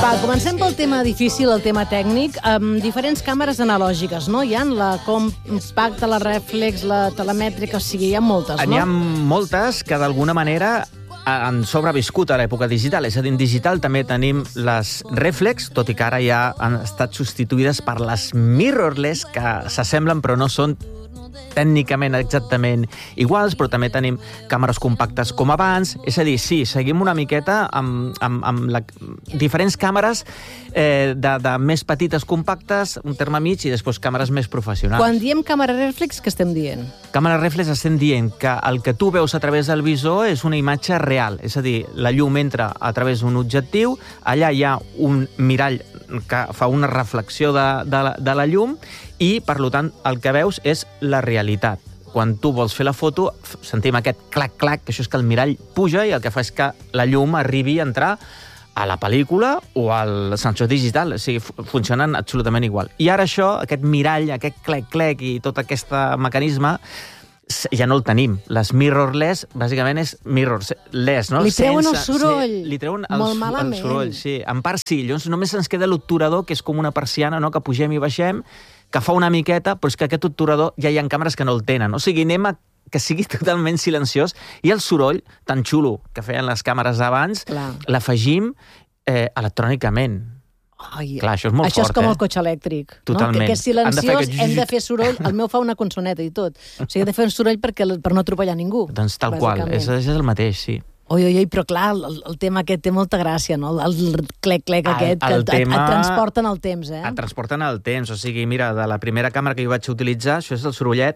Va, comencem pel tema difícil, el tema tècnic, amb diferents càmeres analògiques, no? Hi ha la compacta, la reflex, la telemètrica, o sigui, hi ha moltes, no? N'hi ha moltes que d'alguna manera han sobreviscut a l'època digital. És a dir, en digital també tenim les reflex, tot i que ara ja han estat substituïdes per les mirrorless, que s'assemblen però no són tècnicament exactament iguals, però també tenim càmeres compactes com abans. És a dir, sí, seguim una miqueta amb diferents càmeres de més petites compactes, un terme mig, i després càmeres més professionals. Quan diem càmera reflex, què estem dient? Càmera reflex estem dient que el que tu veus a través del visor és una imatge real, és a dir, la llum entra a través d'un objectiu, allà hi ha un mirall que fa una reflexió de la llum i, per tant, el que veus és la realitat. Quan tu vols fer la foto, sentim aquest clac-clac, que això és que el mirall puja i el que fa és que la llum arribi a entrar a la pel·lícula o al sensor digital, o sigui, funcionen absolutament igual. I ara això, aquest mirall, aquest clec-clec i tot aquest mecanisme, ja no el tenim. Les mirrorless, bàsicament, és mirrorless, no? Li treuen el soroll. Sí, li treuen molt malament. el soroll, sí. En part sí, llavors només ens queda l'obturador, que és com una persiana, no?, que pugem i baixem, que fa una miqueta, però és que aquest obturador ja hi ha càmeres que no el tenen. O sigui, anem a que sigui totalment silenciós, i el soroll tan xulo que feien les càmeres d'abans, l'afegim electrònicament. Ai, clar, això és molt fort, això és com el cotxe elèctric. Totalment. No? Que és silenciós, hem de fer soroll. El meu fa una consoneta i tot. O sigui, he de fer un soroll per no atropellar ningú. Doncs tal qual, és el mateix, sí. Oi, però clar, el tema aquest té molta gràcia, no? El clec-clec aquest, que et transporten el temps, eh? Et transporten el temps, o sigui, mira, de la primera càmera que jo vaig utilitzar, això és el sorollet.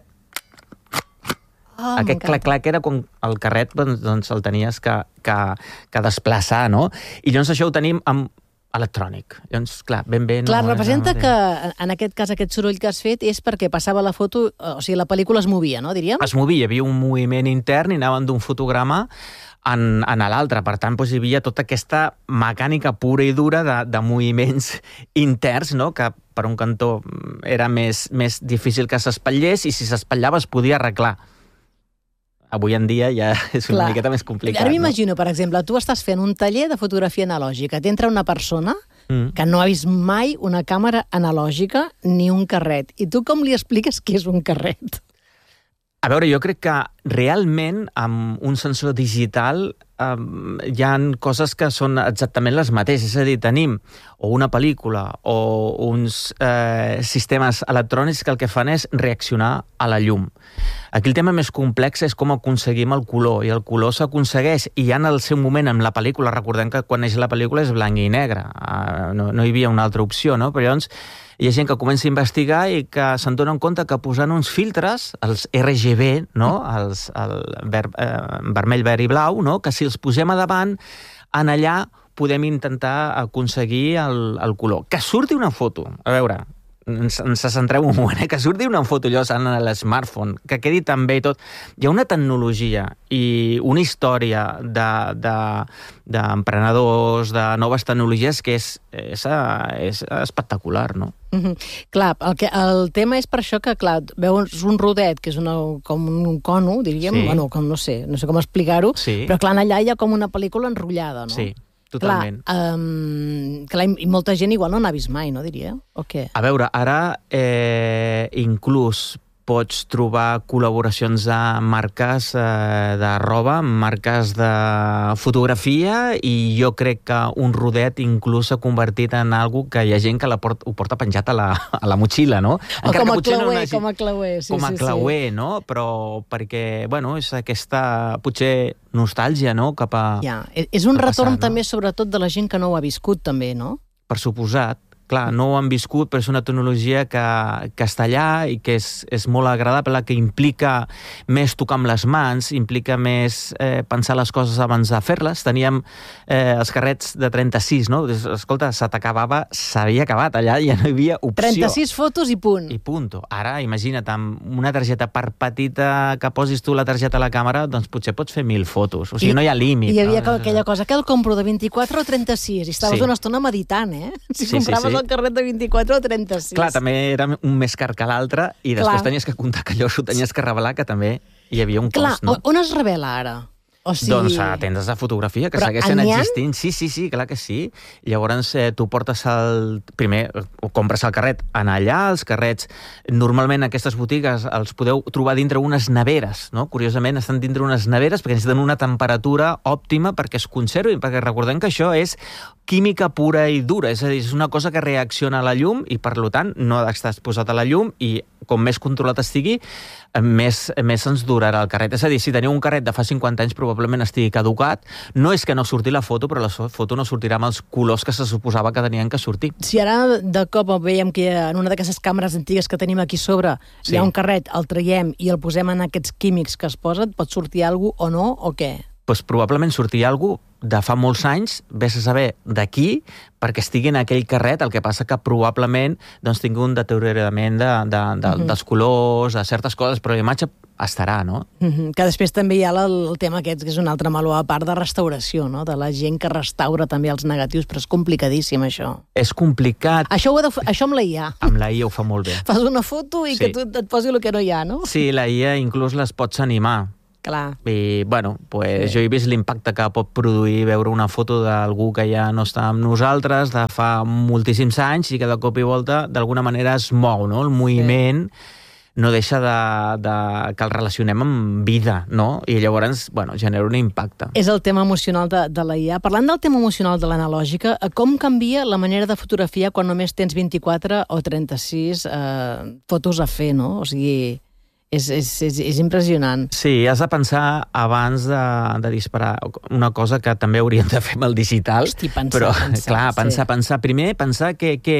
Aquest clac-clac era quan el carret doncs, el tenies que desplaçar, no? I llavors això ho tenim amb electrònic. Llavors, clar, ben bé... Clar, representa que, en aquest cas, aquest soroll que has fet és perquè passava la foto, o sigui, la pel·lícula es movia, no, diríem? Es movia, hi havia un moviment intern i anaven d'un fotograma en l'altre. Per tant, doncs, hi havia tota aquesta mecànica pura i dura de moviments interns, no?, que per un cantó era més difícil que s'espatllés, i si s'espatllava es podia arreglar. Avui en dia ja és una miqueta més complicat. Ara m'imagino, per exemple, tu estàs fent un taller de fotografia analògica, t'entra una persona que no ha vist mai una càmera analògica ni un carret, i tu com li expliques què és un carret? A veure, jo crec que realment amb un sensor digital hi ha coses que són exactament les mateixes. És a dir, tenim o una pel·lícula o uns sistemes electrònics que el que fan és reaccionar a la llum. Aquí el tema més complex és com aconseguim el color, i el color s'aconsegueix, i ja en el seu moment amb la pel·lícula, recordem que quan neix la pel·lícula és blanc i negre, no hi havia una altra opció, no? Però llavors hi ha gent que comença a investigar i que se'n donen compte que posant uns filtres, els RGB, no?, el vermell, verd i blau, no?, que si els posem a davant, en allà podem intentar aconseguir el color. Que surti una foto, a veure, ens centrem un moment, que surti una foto allò en l'smartphone, que quedi tan bé i tot. Hi ha una tecnologia i una història d'emprenedors, de noves tecnologies, que és espectacular, no? Clar, el tema és per això que, clar, veus un rodet, que és com un cono, diríem, bueno, com no sé com explicar-ho, però clar, allà hi ha com una pel·lícula enrotllada, no? Sí. Totalment. Clar, i molta gent igual no n'ha vist mai, no, diria? O què? A veure, ara inclús pots trobar col·laboracions de marques de roba, marques de fotografia, i jo crec que un rodet inclús s'ha convertit en algo que hi ha gent que ho porta penjat a la motxilla, no? O com a clauer, sí. Com a clauer, no? Però perquè, bueno, és aquesta, potser, nostàlgia, no?, cap a... És un retorn també, sobretot, de la gent que no ho ha viscut, també, no? Per suposat. Clar, no ho han viscut, però és una tecnologia que està allà i que és molt agradable, que implica més tocar amb les mans, implica més pensar les coses abans de fer-les. Teníem els carrets de 36, no? Escolta, s'havia acabat, allà ja no hi havia opció. 36 fotos i punt. I punto. Ara, imagina't, amb una targeta, per petita que posis tu la targeta a la càmera, doncs potser pots fer 1.000 fotos. O sigui, no hi ha límit. I hi havia aquella cosa, que el compro de 24 o 36? I estaves una estona meditant, eh? Si compraves el carret de 24 o 36. Clar, també era un més car que l'altre, i després tenies que comptar que allò s'ho tenies que revelar, que també hi havia un cost, no? On es revela ara? O sigui... Doncs a tendes de fotografia, que segueixen existint. Sí, clar que sí. Llavors tu portes primer compres el carret en allà, els carrets, normalment aquestes botigues els podeu trobar dintre unes neveres, no? Curiosament estan dintre unes neveres perquè necessiten una temperatura òptima perquè es conservin, perquè recordem que això és química pura i dura, és a dir, és una cosa que reacciona a la llum i, per tant, no ha d'estar exposat a la llum i com més controlat estigui, més ens durarà el carret. És a dir, si teniu un carret de fa 50 anys probablement estigui caducat, no és que no surti la foto, però la foto no sortirà amb els colors que se suposava que tenien que sortir. Si ara de cop veiem que en una d'aquestes càmeres antigues que tenim aquí sobre hi ha un carret, el traiem i el posem en aquests químics que es posen, pot sortir alguna cosa o no, o què? Doncs probablement sortirà alguna cosa de fa molts anys, vés a saber d'aquí, perquè estigui en aquell carret, el que passa que probablement tingui un deteriorament dels colors, de certes coses, però la imatge estarà, no? Que després també hi ha el tema aquest, que és una altra meló a part de restauració, no? De la gent que restaura també els negatius, però és complicadíssim, això. És complicat. Això amb la IA. Amb la IA ho fa molt bé. Fas una foto i que tu et posi el que no hi ha, no? Sí, la IA inclús les pots animar. Clar. I, jo he vist l'impacte que pot produir veure una foto d'algú que ja no està amb nosaltres de fa moltíssims anys i que de cop i volta d'alguna manera es mou, no? El moviment no deixa que el relacionem amb vida, no? I llavors, genera un impacte. És el tema emocional de la IA. Parlant del tema emocional de l'analògica, com canvia la manera de fotografiar quan només tens 24 o 36 fotos a fer, no? O sigui... És impressionant. Sí, has de pensar abans de disparar una cosa que també hauríem de fer amb el digital. Hosti, pensar. Primer, pensar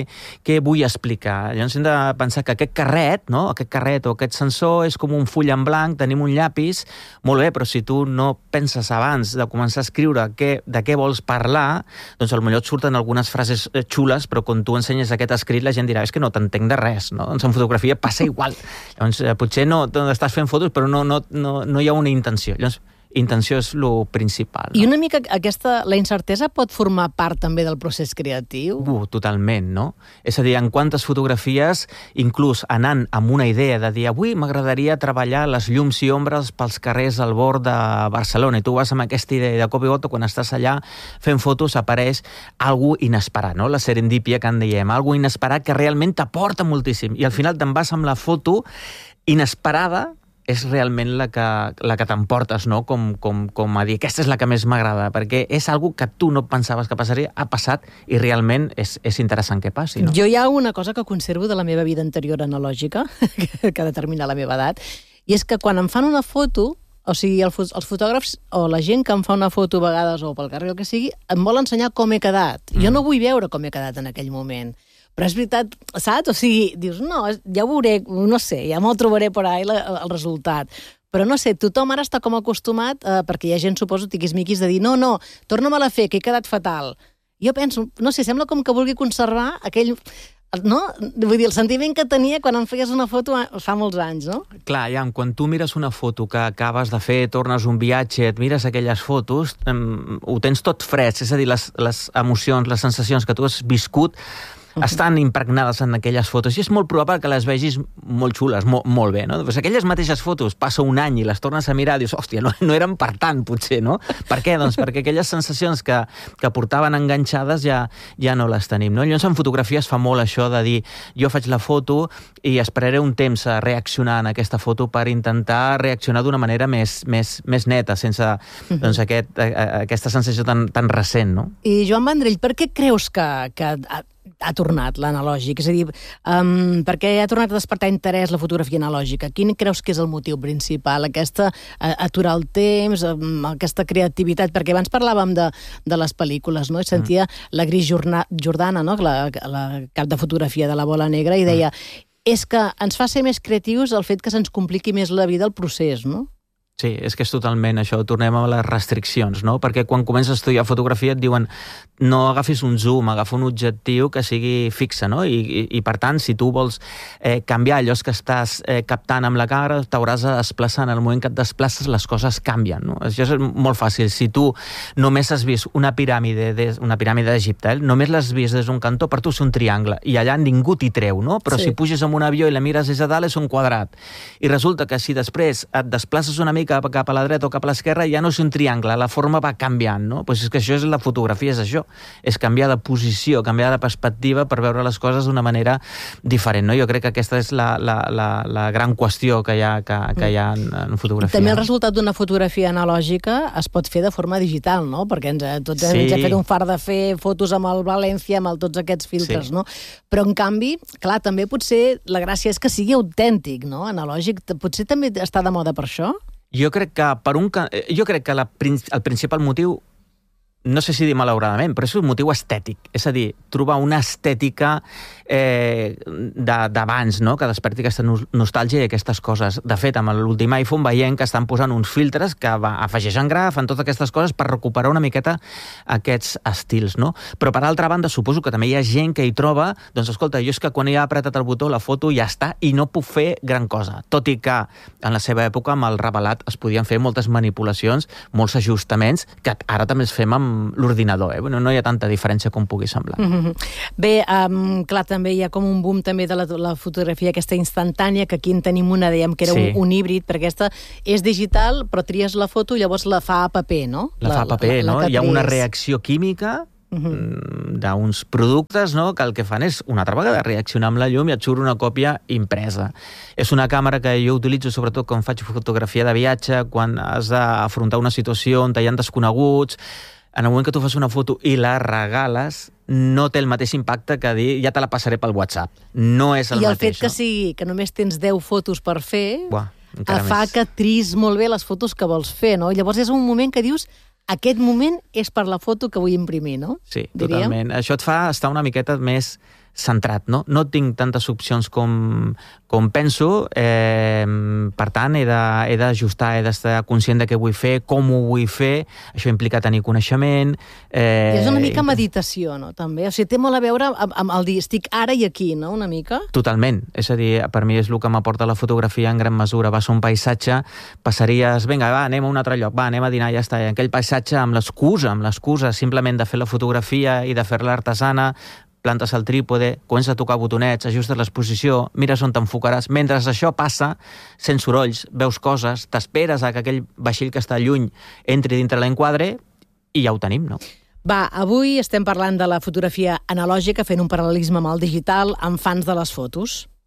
què vull explicar. Llavors hem de pensar que aquest carret, no? Aquest carret o aquest sensor és com un full en blanc, tenim un llapis, molt bé, però si tu no penses abans de començar a escriure de què vols parlar, doncs potser et surten algunes frases xules, però quan tu ensenyes aquest escrit la gent dirà, és que no t'entenc de res, no? Doncs en fotografia passa igual. Llavors, potser no estàs fent fotos, però no hi ha una intenció. Llavors, intenció és el principal. No? I una mica la incertesa pot formar part també del procés creatiu? Totalment, no? És a dir, en quantes fotografies, inclús anant amb una idea de dir avui m'agradaria treballar les llums i ombres pels carrers al bord de Barcelona, i tu vas amb aquesta idea i de cop i volta quan estàs allà fent fotos apareix algú inesperat, no? La serendípia que en diem, algú inesperat que realment t'aporta moltíssim i al final te'n vas amb la foto inesperada, és realment la que t'emportes, no? Com a dir, aquesta és la que més m'agrada, perquè és algo que tu no pensaves que passaria, ha passat, i realment és interessant que passi, no? Jo hi ha una cosa que conservo de la meva vida anterior analògica, que determina la meva edat, i és que quan em fan una foto, o sigui, els fotògrafs o la gent que em fa una foto a vegades o pel carrer o el que sigui, em vol ensenyar com he quedat. Jo no vull veure com he quedat en aquell moment. Però és veritat, saps? O sigui, dius, no, ja ho veuré, no sé, ja me'l trobaré per ahí el resultat. Però no sé, tothom ara està com acostumat, perquè hi ha gent, suposo, tiquismiquis, de dir, no, torna-me-la a fer, que he quedat fatal. Jo penso, no sé, sembla com que vulgui conservar aquell... No? Vull dir, el sentiment que tenia quan em feies una foto fa molts anys, no? Clar, quan tu mires una foto que acabes de fer, tornes un viatge, et mires aquelles fotos, ho tens tot fresc, és a dir, les emocions, les sensacions que tu has viscut estan impregnades en aquelles fotos i és molt probable que les vegis molt xules, molt bé, no? Pues aquelles mateixes fotos passa un any i les tornes a mirar i dius, hòstia, no eren per tant, potser, no? Per què? Doncs perquè aquelles sensacions que portaven enganxades ja no les tenim, no? Llavors en fotografia es fa molt això de dir, jo faig la foto i esperaré un temps a reaccionar en aquesta foto per intentar reaccionar d'una manera més neta, sense doncs, aquesta sensació tan recent, no? I Joan Vendrell, per què creus que ha tornat l'analògic? És a dir, per què ha tornat a despertar interès la fotografia analògica? Quin creus que és el motiu principal? Aturar el temps, aquesta creativitat? Perquè abans parlàvem de les pel·lícules, no? I sentia la Gris Jordana, no? La cap de fotografia de La bola negra, i deia, és que ens fa ser més creatius el fet que se'ns compliqui més la vida el procés, no? Sí, és que és totalment això, tornem a les restriccions, no? Perquè quan comences a estudiar fotografia et diuen no agafis un zoom, agafa un objectiu que sigui fixe, no? I per tant, si tu vols canviar allò que estàs captant amb la càmera, t'hauràs de desplaçar. En el moment que et desplaces, les coses canvien, no? Això és molt fàcil. Si tu només has vist una piràmide d'Egipte, només l'has vist des d'un cantó, per tu és un triangle, i allà ningú t'hi treu, no? Però si puges amb un avió i la mires des de dalt, és un quadrat. I resulta que si després et desplaces una mica mica cap a la dreta o cap a l'esquerra, ja no és un triangle, la forma va canviant, no? Pues és que això és la fotografia, és això, és canviar de posició, canviar de perspectiva per veure les coses d'una manera diferent, no? Jo crec que aquesta és la gran qüestió que hi ha en fotografia. També el resultat d'una fotografia analògica es pot fer de forma digital, no? Perquè tots ens hem fet un fart de fer fotos amb el València, amb tots aquests filtres, no? Però, en canvi, clar, també potser la gràcia és que sigui autèntic, no? Analògic, potser també està de moda per això? Jo crec que el principal motiu, no sé si dir malauradament, però és un motiu estètic, és a dir, trobar una estètica d'abans, no? Que desperti aquesta nostàlgia i aquestes coses. De fet, amb l'últim iPhone veiem que estan posant uns filtres que afegeixen gra, fan totes aquestes coses per recuperar una miqueta aquests estils, no? Però, per altra banda, suposo que també hi ha gent que hi troba, doncs, escolta, jo és que quan he apretat el botó, la foto ja està i no puc fer gran cosa. Tot i que, en la seva època, amb el revelat es podien fer moltes manipulacions, molts ajustaments, que ara també els fem amb l'ordinador, Bueno, no hi ha tanta diferència com pugui semblar. Bé, clar, també hi ha com un boom també de la fotografia aquesta instantània, que aquí en tenim una, dèiem que era un híbrid, perquè aquesta és digital, però tries la foto i llavors la fa a paper, no? La fa a paper, no? Hi ha una reacció química d'uns productes, no?, que el que fan és una altra vegada reaccionar amb la llum i et surt una còpia impresa. És una càmera que jo utilitzo sobretot quan faig fotografia de viatge, quan has d'afrontar una situació on hi ha desconeguts. En el moment que tu fas una foto i la regales, no té el mateix impacte que dir ja te la passaré pel WhatsApp. No és el mateix. I el fet que sigui que només tens 10 fotos per fer, fa més. que tris molt bé les fotos que vols fer, no? Llavors és un moment que dius, aquest moment és per la foto que vull imprimir, no? Sí, totalment. Això et fa estar una miqueta més centrat, no? No tinc tantes opcions com penso, per tant, he d'ajustar, he d'estar conscient de què vull fer, com ho vull fer, això implica tenir coneixement... És una mica meditació, no?, també. O sigui, té molt a veure amb el dir, estic ara i aquí, no?, una mica? Totalment. És a dir, per mi és el que m'aporta la fotografia en gran mesura. Vas a un paisatge, passaries, vinga, va, anem a un altre lloc, va, anem a dinar, ja està. I aquell paisatge, amb l'excusa simplement de fer la fotografia i de fer-la artesana, plantes el trípode, comences a tocar botonets, ajustes l'exposició, mires on t'enfocaràs. Mentre això passa, sents sorolls, veus coses, t'esperes a que aquell vaixell que està lluny entri dintre l'enquadre i ja ho tenim, no? Va, avui estem parlant de la fotografia analògica, fent un paral·lelisme amb el digital, amb fans de les fotos.